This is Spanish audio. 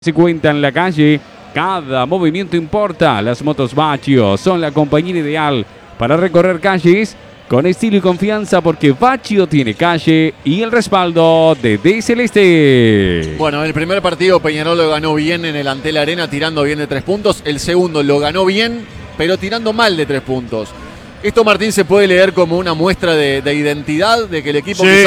Se cuenta en la calle, cada movimiento importa. Las motos Baccio son la compañía ideal para recorrer calles con estilo y confianza, porque Baccio tiene calle y el respaldo de D Celeste. Bueno, el primer partido Peñarol lo ganó bien en el Antel Arena, tirando bien de 3 puntos. El segundo lo ganó bien, pero tirando mal de 3 puntos. Esto, Martín, se puede leer como una muestra de identidad, de que el equipo... Sí.